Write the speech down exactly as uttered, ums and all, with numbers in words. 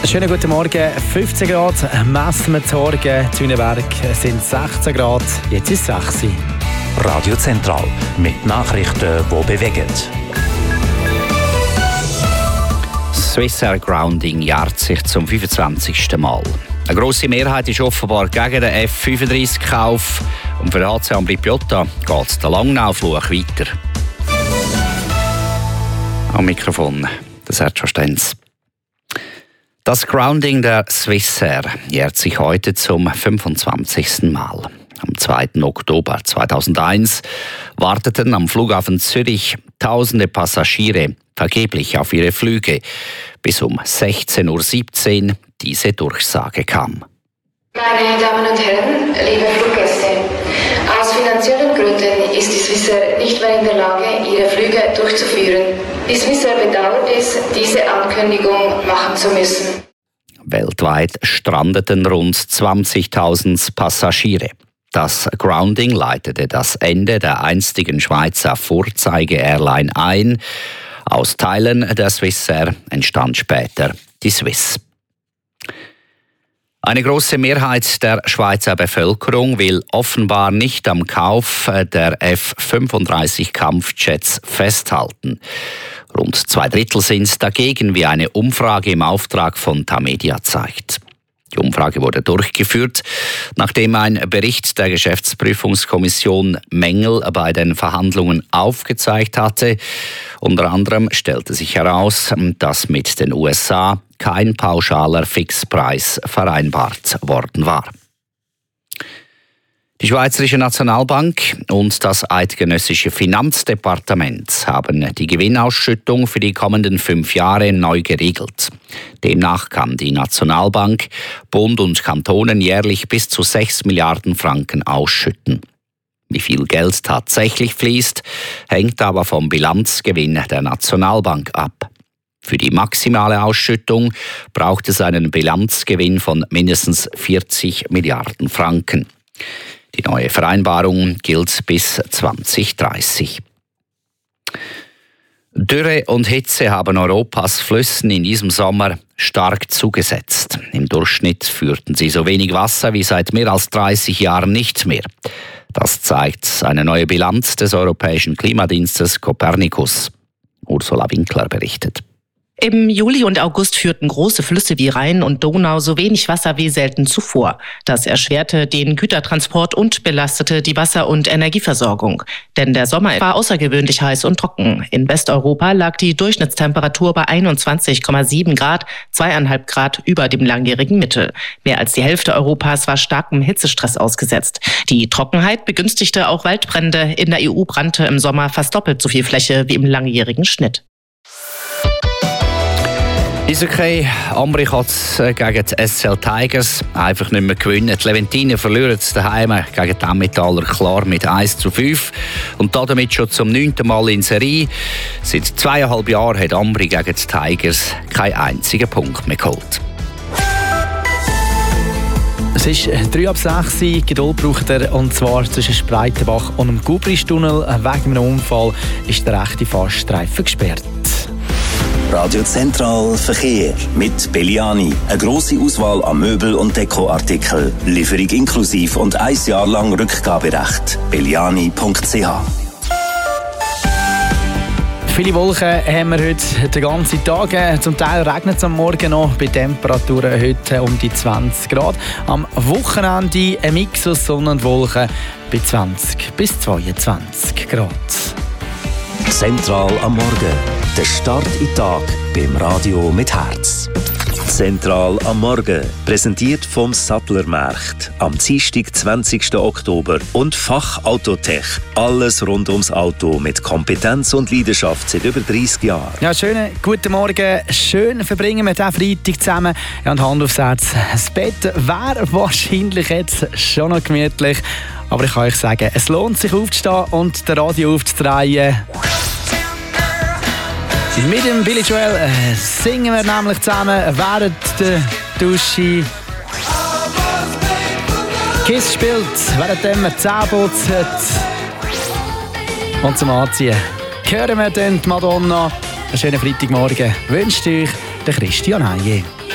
Schönen guten Morgen. fünfzehn Grad messen wir zu Horgen. Zu Wünnenberg sind sechzehn Grad. Jetzt ist es sechs Uhr. Radio Zentral mit Nachrichten, die bewegen. Swissair Grounding jährt sich zum fünfundzwanzigsten Mal. Eine grosse Mehrheit ist offenbar gegen den F fünfunddreißig-Kauf. Und für den H C Ambri Piotta geht der Langnau-Fluch weiter. Am Mikrofon der Sergio Stenz. Das Grounding der Swissair jährt sich heute zum fünfundzwanzigsten Mal. Am zweiten Oktober zweitausendeins warteten am Flughafen Zürich tausende Passagiere vergeblich auf ihre Flüge, bis um sechzehn Uhr siebzehn diese Durchsage kam. Meine Damen und Herren, liebe Fluggäste, aus finanziellen Gründen ist die Swissair nicht mehr in der Lage, ihre Flüge durchzuführen. Die Swissair bedauert es, diese Ankündigung machen zu müssen. Weltweit strandeten rund zwanzigtausend Passagiere. Das Grounding leitete das Ende der einstigen Schweizer Vorzeige-Airline ein. Aus Teilen der Swissair entstand später die Swiss. Eine grosse Mehrheit der Schweizer Bevölkerung will offenbar nicht am Kauf der F fünfunddreißig Kampfjets festhalten. Rund zwei Drittel sind dagegen, wie eine Umfrage im Auftrag von Tamedia zeigt. Die Umfrage wurde durchgeführt, nachdem ein Bericht der Geschäftsprüfungskommission Mängel bei den Verhandlungen aufgezeigt hatte. Unter anderem stellte sich heraus, dass mit den U S A kein pauschaler Fixpreis vereinbart worden war. Die Schweizerische Nationalbank und das eidgenössische Finanzdepartement haben die Gewinnausschüttung für die kommenden fünf Jahre neu geregelt. Demnach kann die Nationalbank Bund und Kantonen jährlich bis zu sechs Milliarden Franken ausschütten. Wie viel Geld tatsächlich fließt, hängt aber vom Bilanzgewinn der Nationalbank ab. Für die maximale Ausschüttung braucht es einen Bilanzgewinn von mindestens vierzig Milliarden Franken. Die neue Vereinbarung gilt bis zweitausenddreißig. Dürre und Hitze haben Europas Flüssen in diesem Sommer stark zugesetzt. Im Durchschnitt führten sie so wenig Wasser wie seit mehr als dreißig Jahren nicht mehr. Das zeigt eine neue Bilanz des Europäischen Klimadienstes Copernicus. Ursula Winkler berichtet. Im Juli und August führten große Flüsse wie Rhein und Donau so wenig Wasser wie selten zuvor. Das erschwerte den Gütertransport und belastete die Wasser- und Energieversorgung. Denn der Sommer war außergewöhnlich heiß und trocken. In Westeuropa lag die Durchschnittstemperatur bei einundzwanzig Komma sieben Grad, zweieinhalb Grad über dem langjährigen Mittel. Mehr als die Hälfte Europas war starkem Hitzestress ausgesetzt. Die Trockenheit begünstigte auch Waldbrände. In der E U brannte im Sommer fast doppelt so viel Fläche wie im langjährigen Schnitt. Eishockey, Ambri kann gegen die S L Tigers einfach nicht mehr gewinnen. Die Leventiner verlieren daheim gegen die Emmentaler klar mit eins zu fünf und damit schon zum neunten Mal in Serie. Seit zweieinhalb Jahren hat Ambri gegen die Tigers keinen einzigen Punkt mehr geholt. Es ist drei ab sechs, Geduld braucht er, und zwar zwischen Spreitenbach und dem Gubristunnel. Wegen einem Unfall ist der rechte Fahrstreifen gesperrt. Radio Zentral Verkehr mit Belliani. Eine grosse Auswahl an Möbel- und Dekoartikeln. Lieferung inklusiv und ein Jahr lang Rückgaberecht. belliani punkt c h. Viele Wolken haben wir heute den ganzen Tag. Zum Teil regnet es am Morgen noch, bei Temperaturen heute um die zwanzig Grad. Am Wochenende ein Mix aus Sonne und Wolken bei zwanzig bis zweiundzwanzig Grad. Zentral am Morgen. Der Start in den Tag beim Radio mit Herz. Zentral am Morgen, präsentiert vom Sattlermarkt am Dienstag, zwanzigsten Oktober und Fachautotech. Alles rund ums Auto mit Kompetenz und Leidenschaft seit über dreißig Jahren. Ja, schönen guten Morgen. Schön verbringen wir diesen Freitag zusammen. Ja, und Hand aufs Herz. Das Bett wäre wahrscheinlich jetzt schon noch gemütlich. Aber ich kann euch sagen, es lohnt sich aufzustehen und das Radio aufzudrehen. Mit dem Billy Joel äh, singen wir nämlich zusammen während der Dusche. Kiss spielt, während wir Zähne putzen. Und zum Anziehen hören wir dann die Madonna. Einen schönen Freitagmorgen wünscht euch der Christian Eiye.